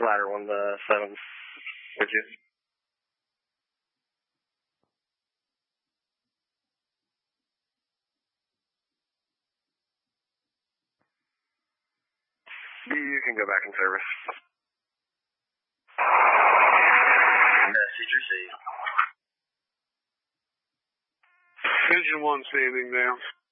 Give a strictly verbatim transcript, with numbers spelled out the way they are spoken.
ladder one, the seven, would you? You can go back in service. Message received. Engine one standing down.